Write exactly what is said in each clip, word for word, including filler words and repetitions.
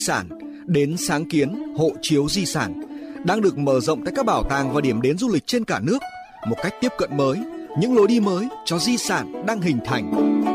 sản đến sáng kiến hộ chiếu di sản đang được mở rộng tại các bảo tàng và điểm đến du lịch trên cả nước, một cách tiếp cận mới, những lối đi mới cho di sản đang hình thành.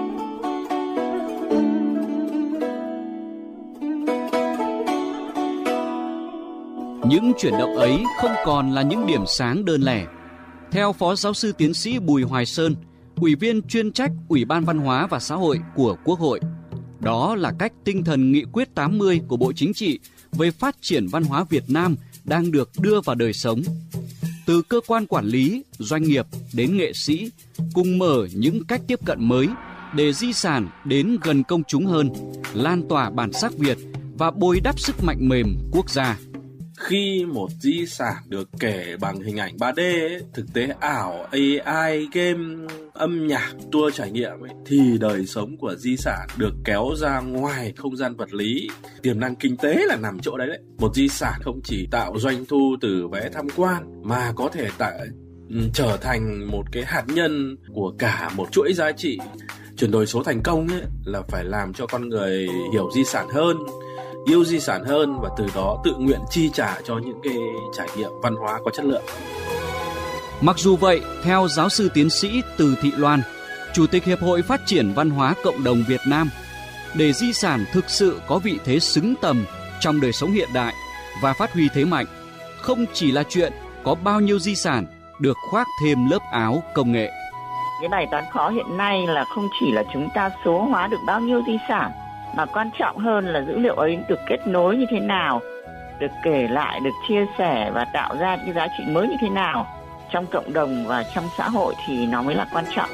Những chuyển động ấy không còn là những điểm sáng đơn lẻ. Theo Phó Giáo sư Tiến sĩ Bùi Hoài Sơn, Ủy viên chuyên trách Ủy ban Văn hóa và Xã hội của Quốc hội, đó là cách tinh thần nghị quyết tám mươi của Bộ Chính trị về phát triển văn hóa Việt Nam đang được đưa vào đời sống. Từ cơ quan quản lý, doanh nghiệp đến nghệ sĩ, cùng mở những cách tiếp cận mới để di sản đến gần công chúng hơn, lan tỏa bản sắc Việt và bồi đắp sức mạnh mềm quốc gia. Khi một di sản được kể bằng hình ảnh ba D, ấy, thực tế ảo, a i, game, âm nhạc, tour trải nghiệm ấy, thì đời sống của di sản được kéo ra ngoài không gian vật lý. Tiềm năng kinh tế là nằm chỗ đấy đấy. Một di sản không chỉ tạo doanh thu từ vé tham quan mà có thể tạo, trở thành một cái hạt nhân của cả một chuỗi giá trị. Chuyển đổi số thành công ấy, là phải làm cho con người hiểu di sản hơn, yêu di sản hơn và từ đó tự nguyện chi trả cho những cái trải nghiệm văn hóa có chất lượng. Mặc dù vậy, theo giáo sư tiến sĩ Từ Thị Loan, Chủ tịch Hiệp hội Phát triển Văn hóa Cộng đồng Việt Nam, để di sản thực sự có vị thế xứng tầm trong đời sống hiện đại và phát huy thế mạnh, không chỉ là chuyện có bao nhiêu di sản được khoác thêm lớp áo công nghệ. Cái bài toán khó hiện nay là không chỉ là chúng ta số hóa được bao nhiêu di sản, mà quan trọng hơn là dữ liệu ấy được kết nối như thế nào, được kể lại, được chia sẻ và tạo ra những giá trị mới như thế nào trong cộng đồng và trong xã hội thì nó mới là quan trọng.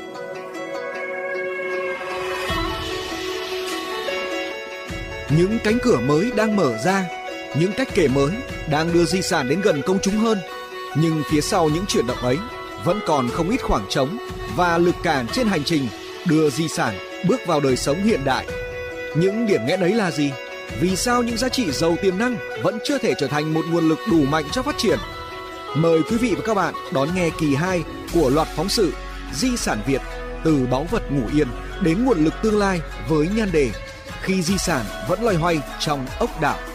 Những cánh cửa mới đang mở ra, những cách kể mới đang đưa di sản đến gần công chúng hơn. Nhưng phía sau những chuyển động ấy vẫn còn không ít khoảng trống và lực cản trên hành trình đưa di sản bước vào đời sống hiện đại. Những điểm nghẽn ấy là gì? Vì sao những giá trị giàu tiềm năng vẫn chưa thể trở thành một nguồn lực đủ mạnh cho phát triển? Mời quý vị và các bạn đón nghe kỳ hai của loạt phóng sự Di sản Việt từ báu vật ngủ yên đến nguồn lực tương lai với nhan đề Khi di sản vẫn loay hoay trong ốc đảo.